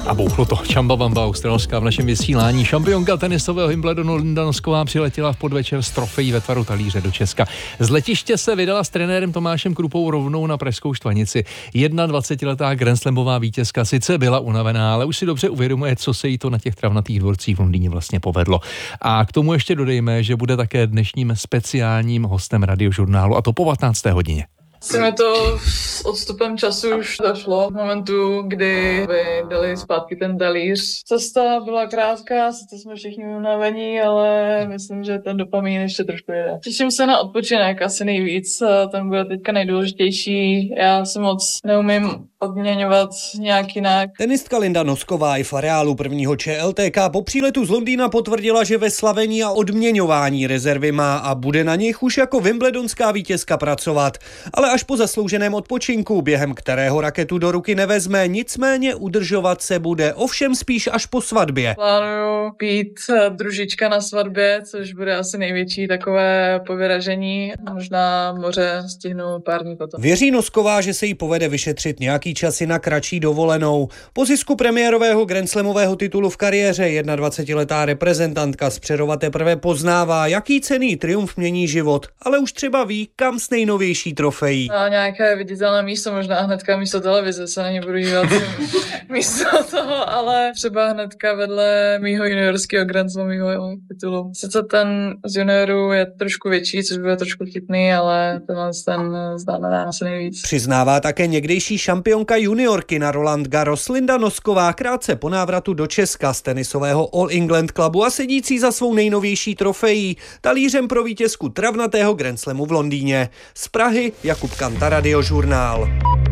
A bouchlo to. Čamba Bamba, australská v našem vysílání. Šampionka tenisového Wimbledonu Linda Nosková přiletěla v podvečer s trofejí ve tvaru talíře do Česka. Z letiště se vydala s trenérem Tomášem Krupou rovnou na pražskou Štvanici. 21letá grandslamová vítězka sice byla unavená, ale už si dobře uvědomuje, co se jí to na těch travnatých dvorcích v Londýně vlastně povedlo. A k tomu ještě dodejme, že bude také dnešním speciálním hostem Radiožurnálu, a to po 15. hodině. Se mi to s odstupem času už došlo v momentu, kdy by dali zpátky ten talíř. Cesta byla krátká, sice jsme všichni unavení, ale myslím, že ten dopamin ještě trošku jede. Těším se na odpočinek asi nejvíc, ten bude teďka nejdůležitější. Já se moc neumím odměňovat nějak jinak. Tenistka Linda Nosková i v areálu prvního ČLTK po příletu z Londýna potvrdila, že ve slavení a odměňování rezervy má a bude na nich už jako wimbledonská vítězka pracovat. Ale až po zaslouženém odpočinku, během kterého raketu do ruky nevezme, nicméně udržovat se bude, ovšem spíš až po svatbě. Plánuju být družička na svatbě, což bude asi největší takové povyražení. Možná moře stihnu pár dní potom. Věří Nosková, že se jí povede vyšetřit nějaký časy na kratší dovolenou. Po zisku premiérového grandslamového titulu v kariéře 21letá reprezentantka z Přerova teprve poznává, jaký cenný triumf mění život, ale už třeba ví, kam s nejnovější trofejí. A nějaké viditelné místo, možná hnedka místo televize se na ně budu dívat místo toho, ale třeba hnedka vedle mýho juniorského grandslamového titulu. Sice ten z juniorů je trošku větší, což bude trošku chytný, ale ten znamená asi nejvíc. Přiznává také někdejší šampionka juniorky na Roland Garros Linda Nosková krátce po návratu do Česka z tenisového All England Clubu a sedící za svou nejnovější trofejí, talířem pro vítězku travnatého grandslamu v Londýně. Z Prahy Jakub Kanta, Radiožurnál.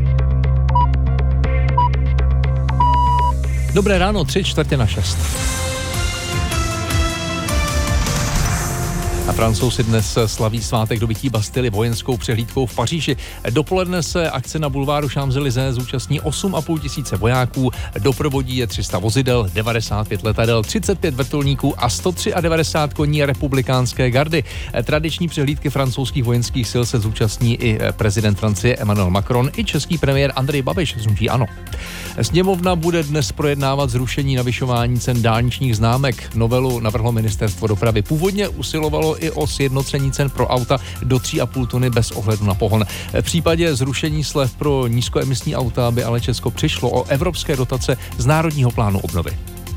Dobré ráno, 5:45. A Francouz si dnes slaví svátek dobytí Bastily vojenskou přehlídkou v Paříži. Dopoledne se akce na bulváru Champs-Élysées zúčastní 8,5 tisíce vojáků, doprovodí je 300 vozidel, 95 letadel, 35 vrtulníků a 193 koní republikánské gardy. Tradiční přehlídky francouzských vojenských sil se zúčastní i prezident Francie Emmanuel Macron i český premiér Andrej Babiš z hnutí ANO. Sněmovna bude dnes projednávat zrušení navyšování cen dálničních známek. Novelu navrhlo ministerstvo dopravy. Původně usilovalo i o sjednocení cen pro auta do 3,5 tuny bez ohledu na pohon. V případě zrušení slev pro nízkoemisní auta by ale Česko přišlo o evropské dotace z Národního plánu obnovy.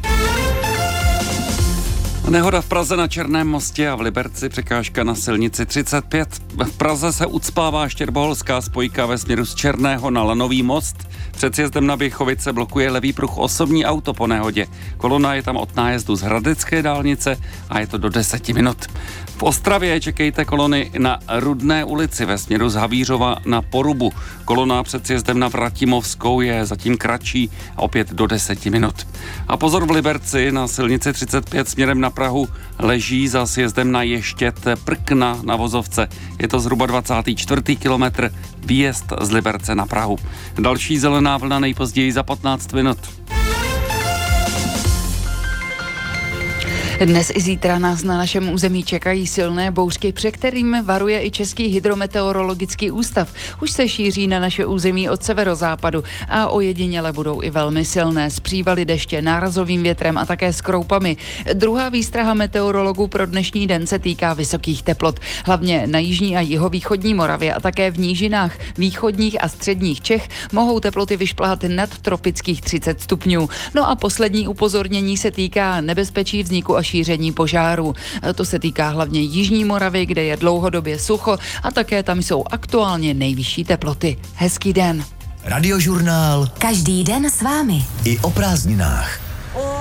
Nehoda v Praze na Černém mostě a v Liberci překážka na silnici 35. V Praze se ucpává štěrboholská spojka ve směru z Černého na Lanový most. Před sjezdem na Běchovice blokuje levý pruh osobní auto po nehodě. Kolona je tam od nájezdu z Hradecké dálnice a je to do 10 minut. V Ostravě čekejte kolony na Rudné ulici ve směru z Havířova na Porubu. Kolona před sjezdem na Vratimovskou je zatím kratší a opět do 10 minut. A pozor, v Liberci na silnici 35 směrem na Prahu leží za sjezdem na Ještěd prkna na vozovce. Je to zhruba 24. kilometr výjezd z Liberce na Prahu. Další zelená vlna nejpozději za 15 minut. Dnes i zítra nás na našem území čekají silné bouřky, před kterými varuje i Český hydrometeorologický ústav. Už se šíří na naše území od severozápadu a ojediněle budou i velmi silné, s přívaly deště, nárazovým větrem a také s kroupami. Druhá výstraha meteorologů pro dnešní den se týká vysokých teplot. Hlavně na jižní a jihovýchodní Moravě a také v nížinách východních a středních Čech mohou teploty vyšplhat nad tropických 30 stupňů. No a poslední upozornění se týká nebezpečí vzniku a šíření požáru. To se týká hlavně jižní Moravy, kde je dlouhodobě sucho a také tam jsou aktuálně nejvyšší teploty. Hezký den. Radiožurnál. Každý den s vámi. I o prázdninách.